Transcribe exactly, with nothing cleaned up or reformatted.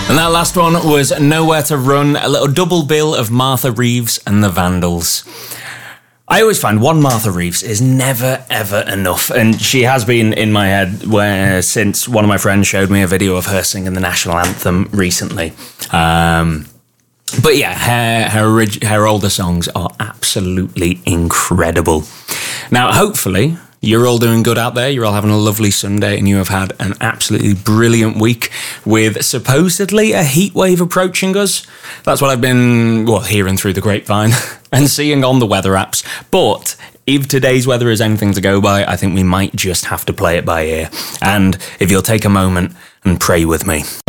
And that last one was Nowhere to Run, a little double bill of Martha Reeves and the Vandals. I always find one Martha Reeves is never, ever enough. And she has been in my head where since one of my friends showed me a video of her singing the national anthem recently. Um, but yeah, her, her, orig- her older songs are absolutely incredible. Now, hopefully, you're all doing good out there. You're all having a lovely Sunday and you have had an absolutely brilliant week with supposedly a heat wave approaching us. That's what I've been, well, hearing through the grapevine and seeing on the weather apps. But if today's weather is anything to go by, I think we might just have to play it by ear. And if you'll take a moment and pray with me.